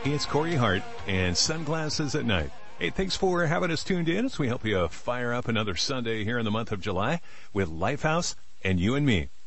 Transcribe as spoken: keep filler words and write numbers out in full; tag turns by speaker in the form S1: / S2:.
S1: It's Corey Hart and Sunglasses at Night. Hey, thanks for having us tuned in as we help you fire up another Sunday here in the month of July with Lifehouse and You and Me.